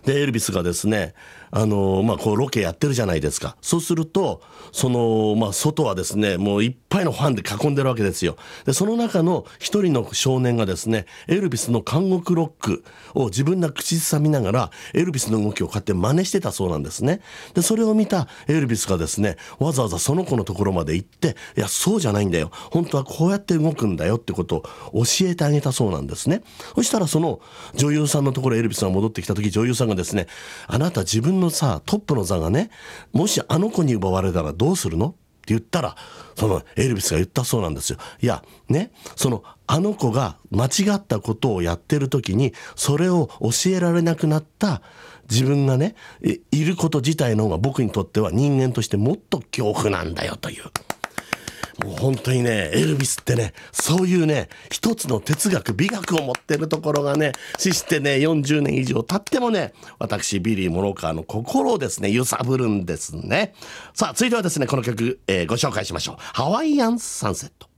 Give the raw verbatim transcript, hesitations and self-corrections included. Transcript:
でエルビスがですねあのまあこうロケやってるじゃないですか。そうするとそのまあ外はですねもういっぱいのファンで囲んでるわけですよ。でその中の一人の少年がですねエルビスの監獄ロックを自分が口ずさみながらエルビスの動きをこうやって真似してたそうなんですね。でそれを見たエルビスがですねわざわざその子のところまで行って、いやそうじゃないんだよ、本当はこうやって動くんだよってことを教えてあげたそうなんですね。そしたらその女優さんのところエルビスが戻ってきた時、女優さんがですね、あなた自分のさトップの座がねもしあの子に奪われたらどうするのって言ったら、そのエルビスが言ったそうなんですよ。いやね、そのあの子が間違ったことをやってる時にそれを教えられなくなった自分がねいること自体の方が僕にとっては人間としてもっと恐怖なんだよという。もう本当にねエルビスってねそういうね一つの哲学美学を持ってるところがね、死してねよんじゅうねん以上経ってもね私ビリー・モロカーの心をですね揺さぶるんですね。さあ続いてはですねこの曲、えー、ご紹介しましょう。ハワイアンサンセット。